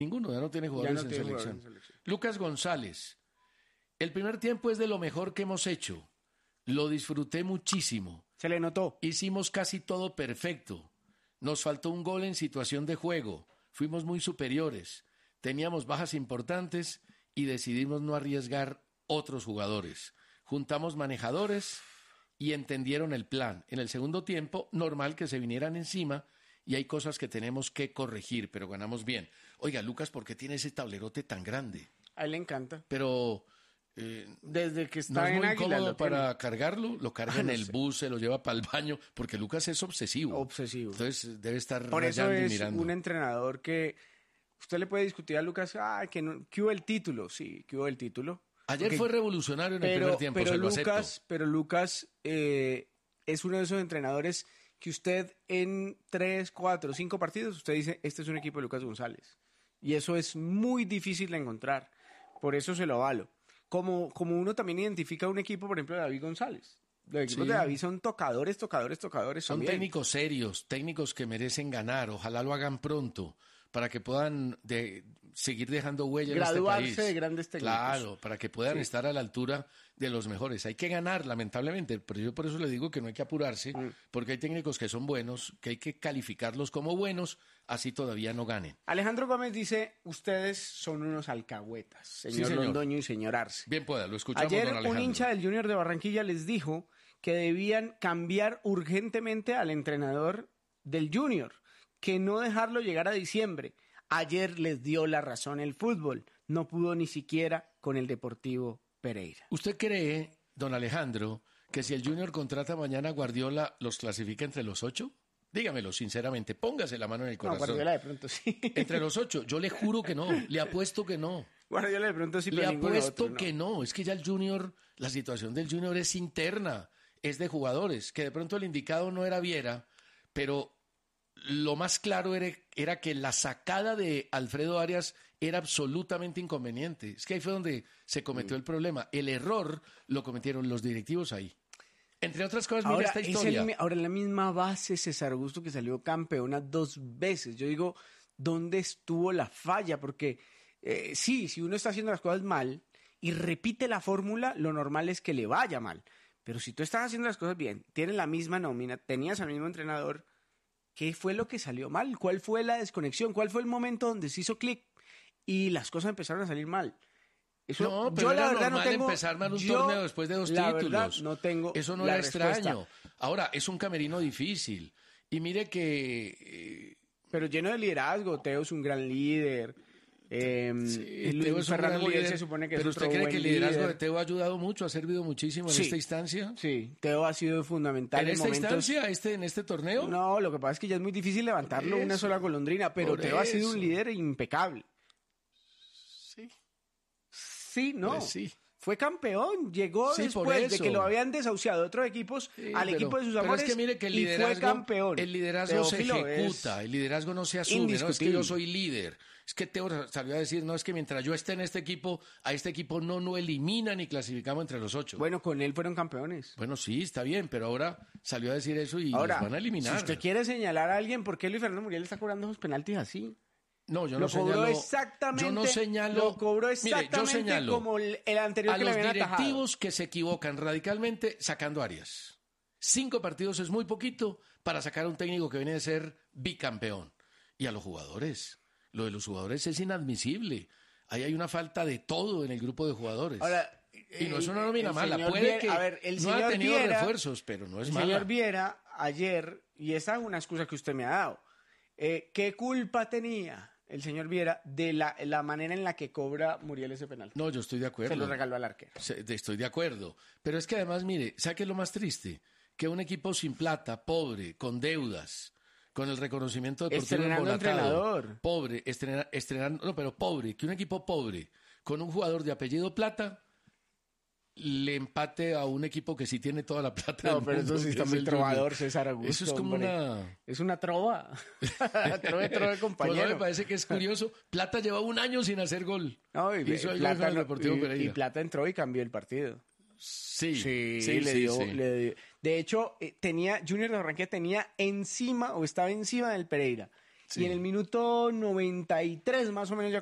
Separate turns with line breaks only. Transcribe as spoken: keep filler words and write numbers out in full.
Ninguno, ya no tiene jugadores,
no
en,
tiene
selección.
jugadores en selección.
Lucas González. El primer tiempo es de lo mejor que hemos hecho. Lo disfruté muchísimo.
Se le notó.
Hicimos casi todo perfecto. Nos faltó un gol en situación de juego. Fuimos muy superiores. Teníamos bajas importantes y decidimos no arriesgar otros jugadores. Juntamos manejadores y entendieron el plan. En el segundo tiempo, normal que se vinieran encima y hay cosas que tenemos que corregir, pero ganamos bien. Oiga, Lucas, ¿por qué tiene ese tablerote tan grande?
A él le encanta.
Pero eh,
desde que está
no es
en
muy
Águila
cómodo
lo
para
tiene.
cargarlo, lo carga
Ah,
en
no
el
sé.
bus, se lo lleva para el baño, porque Lucas es obsesivo.
Obsesivo.
Entonces debe estar
Por eso
rayando y
es
mirando.
un entrenador que usted le puede discutir a Lucas, ah, que no, que hubo el título, sí, que hubo el título.
Ayer
Porque-
fue revolucionario en el
pero,
primer tiempo,
pero
se lo
Lucas,
acepto.
pero Lucas eh, es uno de esos entrenadores que usted en tres, cuatro, cinco partidos, usted dice, este es un equipo de Lucas González. Y eso es muy difícil de encontrar. Por eso se lo avalo. Como, como uno también identifica un equipo, por ejemplo, de David González. Los equipos
Sí.
de David son tocadores, tocadores, tocadores.
Son
también.
técnicos serios, técnicos que merecen ganar. Ojalá lo hagan pronto para que puedan de, seguir dejando huella en este
Graduarse
país.
de grandes técnicos.
Claro, para que puedan
Sí.
estar a la altura de los mejores. Hay que ganar, lamentablemente, pero yo por eso le digo que no hay que apurarse,
Mm.
porque hay técnicos que son buenos, que hay que calificarlos como buenos, así todavía no ganen.
Alejandro Gómez dice, ustedes son unos alcahuetas, señor,
señor.
Londoño y señor Arce.
Bien pueda, lo escuchamos,
Ayer
don
un
Alejandro.
hincha del Junior de Barranquilla les dijo que debían cambiar urgentemente al entrenador del Junior, que no dejarlo llegar a diciembre. Ayer les dio la razón el fútbol, no pudo ni siquiera con el Deportivo Pereira.
¿Usted cree, don Alejandro, que si el Junior contrata mañana a Guardiola, los clasifica entre los ocho? Dígamelo sinceramente, póngase la mano en el
No,
corazón.
Guardiola de pronto sí.
Entre los ocho, yo le juro que no, le apuesto que no.
Guardiola de pronto sí,
Le
pero ninguno
apuesto
otro, no.
que no, es que ya el Junior, la situación del Junior es interna, es de jugadores, que de pronto el indicado no era Viera, pero lo más claro era, era que la sacada de Alfredo Arias era absolutamente inconveniente. Es que ahí fue donde se cometió el problema. El error lo cometieron los directivos ahí. Entre otras cosas, mira
Ahora,
esta
es
historia.
el- ahora, en la misma base, César Augusto, que salió campeona dos veces. Yo digo, ¿dónde estuvo la falla? Porque eh, sí, si uno está haciendo las cosas mal y repite la fórmula, lo normal es que le vaya mal. Pero si tú estás haciendo las cosas bien, tienes la misma nómina, tenías al mismo entrenador, ¿qué fue lo que salió mal? ¿Cuál fue la desconexión? ¿Cuál fue el momento donde se hizo clic y las cosas empezaron a salir mal? Eso,
No, pero
yo
era
la verdad no
normal
tengo,
empezar mal un
yo,
torneo después de dos
la
títulos.
verdad, no tengo
Eso no
la
era
respuesta.
extraño. Ahora, es un camerino difícil. Y mire que... eh,
Pero lleno de liderazgo. Teo es un gran líder. Eh,
sí,
Luis
Teo es un
Fernando
gran
Muriel
líder,
se supone que
pero
es
¿usted
otro
cree
buen
que el liderazgo
líder.
de Teo ha ayudado mucho, ha servido muchísimo en
Sí.
esta instancia?
Sí, Teo ha sido fundamental
¿En
en
esta
momentos...
instancia, este, en este torneo?
No, lo que pasa es que ya es muy difícil levantarlo
Por
una
eso.
sola golondrina, pero
Por
Teo ha sido
eso.
un líder impecable.
Sí.
Sí, no.
Pues sí.
Fue campeón, llegó
Sí, por
después de
eso.
que lo habían desahuciado otros equipos
Sí,
al
pero-
equipo de sus
pero
amores
es que mire que el
y fue
liderazgo,
campeón.
el liderazgo se
Teófilo es
ejecuta, el liderazgo no se asume, no es que
indiscutible.
yo soy líder. Es que Teo salió a decir, no, es que mientras yo esté en este equipo, a este equipo no no elimina ni clasificamos entre los ocho. Bueno,
Bueno, con él fueron campeones.
sí, está bien, pero ahora salió a decir eso y
Ahora,
los van a eliminar.
si usted quiere señalar a alguien, ¿por qué Luis Fernando Muriel está cobrando esos penaltis así?
No, yo
lo
no
cobró
señalo,
exactamente,
yo no señalo,
lo cobró
mire, yo
exactamente
señalo
como el, el anterior
a
que le
los
habían atajado.
directivos que se equivocan radicalmente sacando Arias. Cinco partidos es muy poquito para sacar a un técnico que viene de ser bicampeón. Y a los jugadores, lo de los jugadores es inadmisible. Ahí hay una falta de todo en el grupo de jugadores.
Ahora,
y no es una
el-
nómina
el
mala,
señor
puede
Viera-
que
a ver, el
no ha
señor
tenido
Viera-
refuerzos, pero no es
el
mala.
señor Viera ayer, y esa es una excusa que usted me ha dado, eh, ¿qué culpa tenía el señor Viera de la, la manera en la que cobra Muriel ese penal?
No, yo estoy de acuerdo.
Se lo regaló al arquero.
Se- de- Estoy de acuerdo. Pero es que además, mire, ¿sabe qué es lo más triste? Que un equipo sin plata, pobre, con deudas, con el reconocimiento deportivo
Estrenando
embolatado,
entrenador.
pobre, estrena- estrenando, no, pero pobre, que un equipo pobre, con un jugador de apellido Plata, le empate a un equipo que sí tiene toda la plata
No,
del
pero
mundo,
eso sí
que
está
es
muy
el
trovador,
Junior.
César Augusto.
Eso es como
hombre.
una...
Es una trova. trove, trove,
Pues
compañero.
no, me parece que es curioso. Plata lleva un año sin hacer gol.
No, y,
Hizo
y
el gol
Plata,
con el
no-
Deportivo
y-
Pereira.
y Plata entró y cambió el partido.
Sí,
Sí,
sí,
le
sí,
dio,
sí.
le dio- De hecho, eh, tenía Junior de Barranquilla tenía encima o estaba encima del Pereira.
Sí.
Y en el minuto noventa y tres más o menos ya